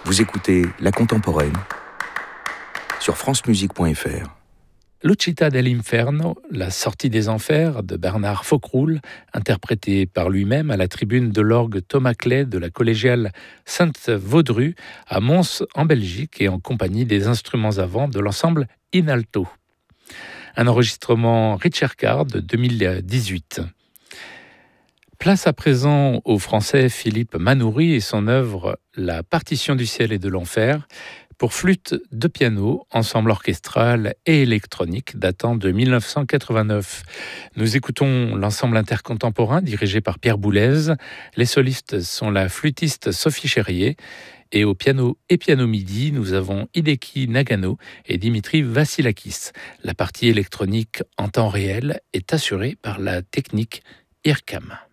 Vous écoutez La Contemporaine sur francemusique.fr. L'Uscita dell'Inferno, la sortie des enfers de Bernard Faucroul, interprété par lui-même à la tribune de l'orgue Thomas Clay de la collégiale Sainte-Vaudrue à Mons en Belgique et en compagnie des instruments à vent de l'ensemble Inalto. Un enregistrement Richard Carr de 2018. Place à présent au français Philippe Manoury et son œuvre La partition du ciel et de l'enfer pour flûte de piano, ensemble orchestral et électronique datant de 1989. Nous écoutons l'ensemble intercontemporain dirigé par Pierre Boulez. Les solistes sont la flûtiste Sophie Cherrier et au piano et piano midi, nous avons Hideki Nagano et Dimitri Vassilakis. La partie électronique en temps réel est assurée par la technique IRCAM.